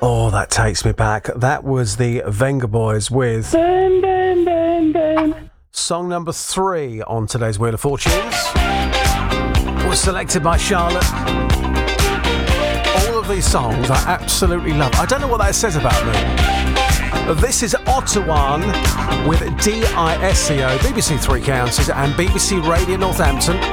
Oh, that takes me back. That was the Venga Boys with Bam, bam, bam, bam. song number 3 on today's Wheel of Fortunes. Was selected by Charlotte. All of these songs I absolutely love. I don't know what that says about me. This is Ottawa with DISCO, BBC Three Counties and BBC Radio Northampton.